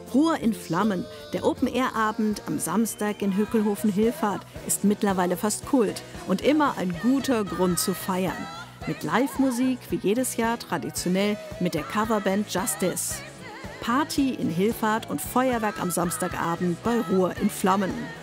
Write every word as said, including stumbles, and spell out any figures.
Ruhr in Flammen, der Open-Air-Abend am Samstag in Hückelhoven-Hillfahrt, ist mittlerweile fast Kult und immer ein guter Grund zu feiern. Mit Live-Musik, wie jedes Jahr traditionell mit der Coverband Justice. Party in Hillfahrt und Feuerwerk am Samstagabend bei Ruhr in Flammen.